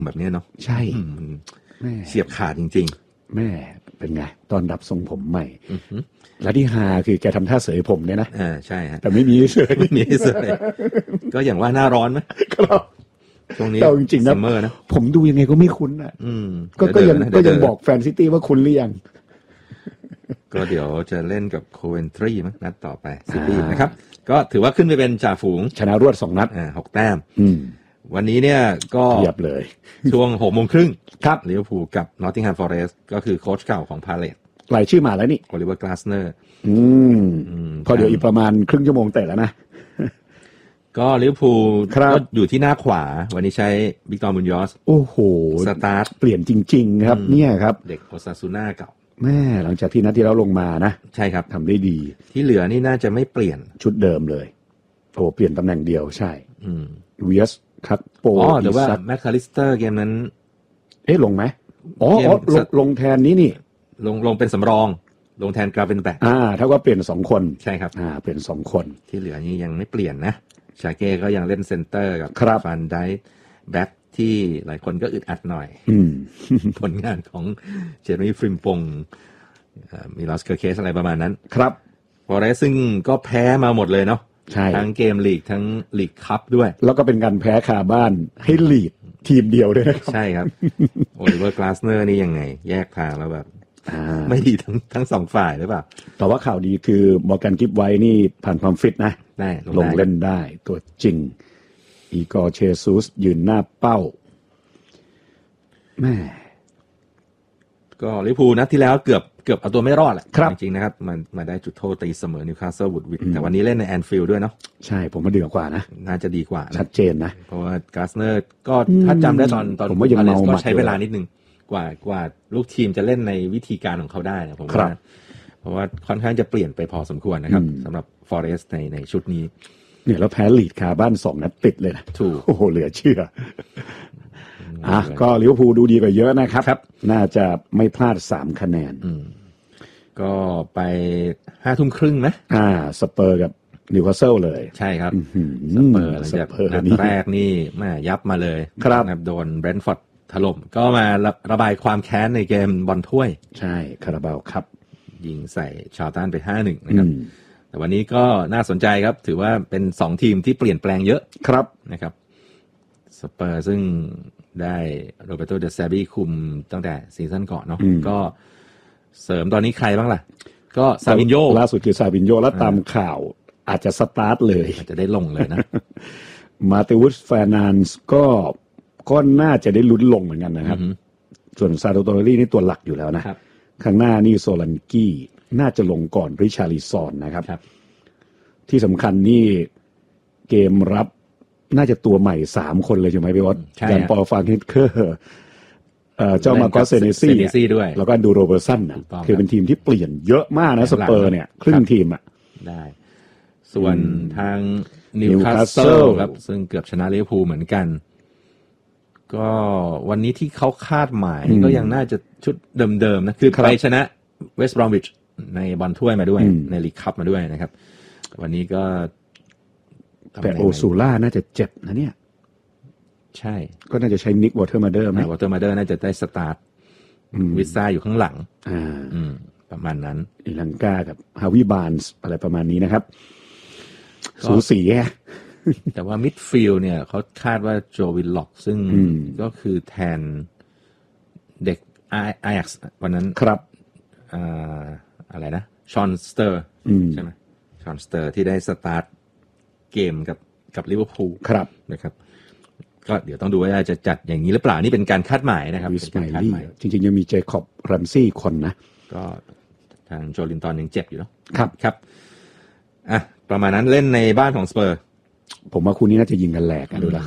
แบบนี้เนาะใช่เฉียบขาดจริงๆแม่เป็นไงตอนรับทรงผมใหม่แล้วที่ฮาคือแกทำท่าเสยผมเนี่ยนะใช่ฮะแต่ไม่มีเสยก็อย่างว่าหน้าร้อนไหมครับช่วงนี้จริงๆนะผมดูยังไงก็ไม่คุ้นอ่ะก็ยังบอกแฟนซิตี้ว่าคุ้นหรือยังก็เดี๋ยวจะเล่นกับโคเวนทรีมั้งนัดต่อไปซิตี้นะครับก็ถือว่าขึ้นไปเป็นจ่าฝูงชนะรวด2นัด 6 แต้มวันนี้เนี่ยก็เทียบเลยช่วง 6:30 น. ครับลิเวอร์พูลกับนอตติงแฮมฟอเรสต์ก็คือโค้ชเก่าของพาเลตรายชื่อมาแล้วนี่โอลิเวอร์กลาสเนอร์พอเดี๋ยวอีกประมาณครึ่งชั่วโมงเตะแล้วนะก็ลิเวอร์พูลก็อยู่ที่หน้าขวาวันนี้ใช้วิกตอร์มุนยอสโอ้โหสตาร์ทเปลี่ยนจริงๆครับเนี่ยครับเด็กโอซาซูน่าเก่าแม่หลังจากที่นัดที่แล้วลงมานะใช่ครับทำได้ดีที่เหลือนี่น่าจะไม่เปลี่ยนชุดเดิมเลยโอ้เปลี่ยนตำแหน่งเดียวใช่เวียสคัตโปแต่ว่าแมคคาลิสเตอร์เกมนั้นลงไหมลงแทนนี้นี่ลงเป็นสำรองลงแทนกราเวนแบ็กเท่ากับเปลี่ยน2 คนใช่ครับเปลี่ยน2 คนที่เหลือนี่ยังไม่เปลี่ยนนะชาเก้ก็ยังเล่นเซ็นเตอร์กับฟันไดแบ็กที่หลายคนก็อึดอัดหน่อยผลงานของเจอร์มี่ฟริมปงมีลอสเคอร์เคสอะไรประมาณนั้นครับฟอเรสต์ซึ่งก็แพ้มาหมดเลยเนาะทั้งเกมลีกทั้งลีกคัพด้วยแล้วก็เป็นการแพ้คาบ้านให้ลีดทีมเดียวด้วยนะครับใช่ครับโอลิเวอร์กลาสเนอร์นี่ยังไงแยกทางแล้วแบบไม่ดีทั้ง2 ฝ่ายหรือเปล่าแต่ว่าข่าวดีคือมอร์แกนกิฟไว้นี่ผ่านความฟิตนะลงเล่นได้ตัวจริงอีกอร์เชซุสยืนหน้าเป้าแม่ก็ลิเวอร์พูลนัดที่แล้วเกือบเอาตัวไม่รอดแหละจริงๆนะครับมาได้จุดโทษตีเสมอนิวคาสเซิลวูดวิดแต่วันนี้เล่นในแอนฟิลด์ด้วยเนาะใช่ผมว่าดีกว่านะน่าจะดีกว่าชัดเจนนะเพราะว่ากาสเนอร์ก็ถ้าจำได้ตอนผมว่ายังเมาก็ใช้เวลานิดนึงกว่าลูกทีมจะเล่นในวิธีการของเขาได้นะผมว่าเพราะว่าค่อนข้างจะเปลี่ยนไปพอสมควรนะครับสำหรับฟอเรสต์ในชุดนี้เนี่ยแล้วแพ้ลีดคาบ้าน2 นัดติดเลยนะถูกโอ้โหเหลือเชื่อก็ลิเวอร์พูลดูดีกว่าเยอะนะครับน่าจะไม่พลาด3 คะแนนก็ไป5:30 น.ไหมสเปอร์กับนิวคาสเซิลเลยใช่ครับสเปอร์หลังจากนัดแรกนี่แม่ยับมาเลยครับโดนเบรนท์ฟอร์ดถล่มก็มาระบายความแค้นในเกมบอลถ้วยใช่คาราบาวครับยิงใส่ชาวตันไป 5-1 นะครับแต่วันนี้ก็น่าสนใจครับถือว่าเป็น2 ทีมที่เปลี่ยนแปลงเยอะครับนะครับสเปอร์ซึ่งได้โรเบโต เดซาบีคุมตั้งแต่ซีซั่นก่อนเนาะก็เสริมตอนนี้ใครบ้างล่ะก็ซาบินโญล่าสุดคือซาบินโญแล้วตามข่าวอาจจะสตาร์ทเลยอาจจะได้ลงเลยนะมาเตวุสเฟร์นันส์ก็น่าจะได้ลุ้นลงเหมือนกันนะครับส่วนซาโตโตเรลี่นี่ตัวหลักอยู่แล้วนะข้างหน้านี่โซลันกี้น่าจะลงก่อนริชาริซอนนะครับที่สำคัญนี่เกมรับน่าจะตัวใหม่3 คนเลยใช่ไหมพี่วอตยันปอลฟางฮิตเคอร์เจ้ามาโกเซเนซี่ด้วยแล้วก็ดูโรเบอร์สันนะคือเป็นทีมที่เปลี่ยนเยอะมากนะสเปอร์เนี่ยครึ่งทีมได้ส่วนทางนิวคาสเซิลครับซึ่งเกือบชนะลิเวอร์พูลเหมือนกันก็วันนี้ที่เขาคาดหมายก็ยังน่าจะชุดเดิมๆนะคือไปชนะเวสต์บรอมวิชในบอลถ้วยมาด้วยในลีกคัพมาด้วยนะครับวันนี้ก็แต่โอซูล่าน่าจะเจ็บนะเนี่ยใช่ก็น่าจะใช้นิกวอเตอร์มาเดอร์ไหมวอเตอร์มาเดอร์น่าจะได้สตาร์ทวิซ่าอยู่ข้างหลังประมาณนั้นอิลังกากับฮาวิบานส์อะไรประมาณนี้นะครับสูสีแต่ว่ามิดฟิลด์เนี่ยเขาคาดว่าโจวิลล็อกซึ่งก็คือแทนเด็กไอแอ็กซ์วันนั้นครับอะไรนะชอนสเตอร์ใช่ไหมชอนสเตอร์ที่ได้สตาร์ทเกมกับลิเวอร์พูลนะครับก็เดี๋ยวต้องดูว่าจะจัดอย่างนี้หรือเปล่านี่เป็นการคาดหมายนะครับเป็นการคาดหมายจริงๆยังมีเจคอบรัมซี่คนนะก็ทางโจลินตันยังเจ็บอยู่เนาะครับประมาณนั้นเล่นในบ้านของสเปอร์ผมว่าคู่นี้น่าจะยิงกันแหลกดูแล้ว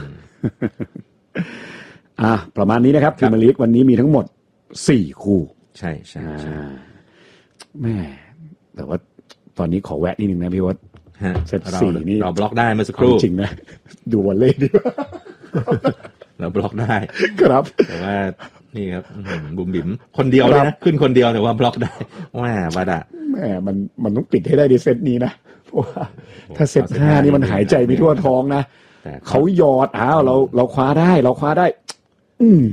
ประมาณนี้นะครับพรีเมียร์ลีกวันนี้มีทั้งหมด4 คู่ใช่แม่แต่ว่าตอนนี้ขอแวะนิดนึงนะพี่วัดเซต4นี่เราบล็อกได้เมื่อสักครู่จริงนะดูวอลเลย์ดีเราบล็อกได้ครับแต่ว่านี่ครับบุ๋มบิ๋มคนเดียวเลยนะขึ้นคนเดียวแต่ว่าบล็อกได้แม่บาดะแม่มันต้องปิดให้ได้ในเซตนี้นะเพราะว่าถ้าเซต5นี่มันหายใจไม่ทั่วท้องนะเขาหยอดเราคว้าได้อืม